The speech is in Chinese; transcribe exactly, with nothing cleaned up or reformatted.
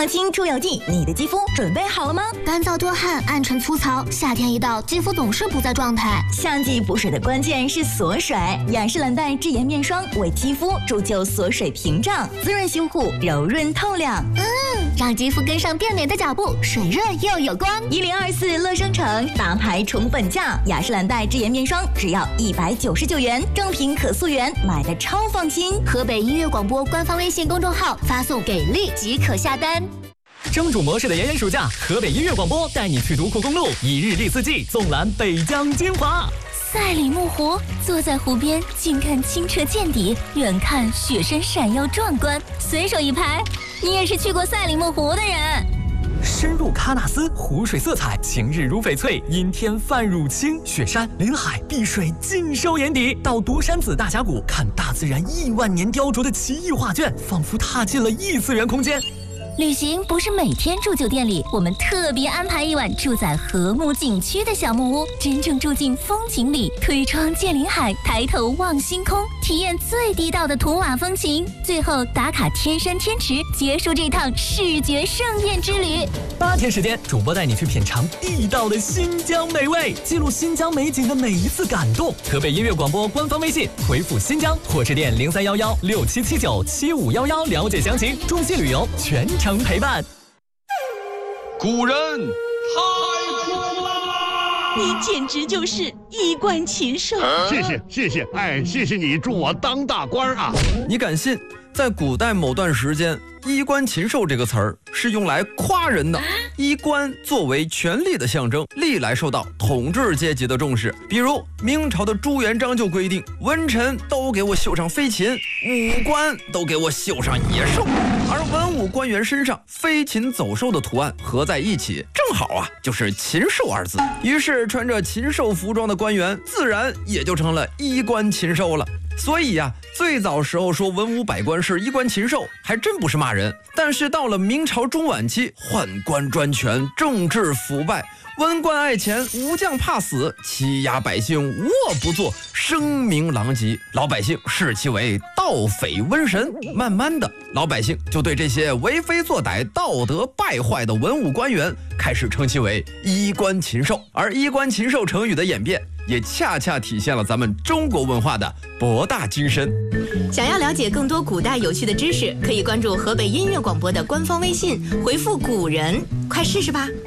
抗菌出油剂，你的肌肤准备好了吗？ 干燥多汗、暗沉粗糙，夏天一到，肌肤总是不在状态。 夏季补水的关键是锁水，雅诗兰黛智妍面霜为肌肤铸就锁水屏障，滋润修护，柔润透亮。 嗯，让肌肤跟上变美的脚步，水润又有光。 一零二四乐生城大牌宠本价，雅诗兰黛智妍面霜只要一百九十九元，正品可溯源，买的超放心。 河北音乐广播官方微信公众号发送给力即可下单。 蒸煮模式的炎炎暑假，河北音乐广播带你去独库公路，一日历四季，纵览北疆精华。 赛里木湖，坐在湖边，近看清澈见底，远看雪山闪耀壮观。随手一拍，你也是去过赛里木湖的人。 深入喀纳斯，湖水色彩，晴日如翡翠，阴天泛乳青，雪山、林海、碧水尽收眼底。到独山子大峡谷，看大自然亿万年雕琢的奇异画卷，仿佛踏进了异次元空间。 旅行不是每天住酒店里，我们特别安排一晚住在和睦景区的小木屋，真正住进风景里，推窗见林海，抬头望星空，体验最地道的图瓦风情。最后打卡天山天池，结束这趟视觉盛宴之旅。 八天时间，主播带你去品尝地道的新疆美味，记录新疆美景的每一次感动。河北音乐广播官方微信回复新疆或致电零三幺幺六七七九七五幺幺了解详情。中信旅游全程陪伴。 古人太酷了， 你简直就是衣冠禽兽。 谢谢谢谢，哎，谢谢你祝我当大官啊！ 你敢信，在古代某段时间，衣冠禽兽这个词儿是用来夸人的。衣冠作为权力的象征，历来受到统治阶级的重视。比如明朝的朱元璋就规定，文臣都给我绣上飞禽，武官都给我绣上野兽。而文武官员身上飞禽走兽的图案合在一起，正好啊，就是禽兽二字。于是穿着禽兽服装的官员，自然也就成了衣冠禽兽了。所以呀、啊，最早时候说文武百官是衣冠禽兽，还真不是骂人。但是到了明朝中晚期，宦官专权，政治腐败，文官爱钱，武将怕死，欺压百姓，无恶不作，声名狼藉。老百姓视其为盗匪瘟神。慢慢的，老百姓就对这些为非作歹、道德败坏的文武官员开始称其为衣冠禽兽。而衣冠禽兽成语的演变，也恰恰体现了咱们中国文化的博大精深。 想要了解更多古代有趣的知识，可以关注河北音乐广播的官方微信，回复古人，快试试吧。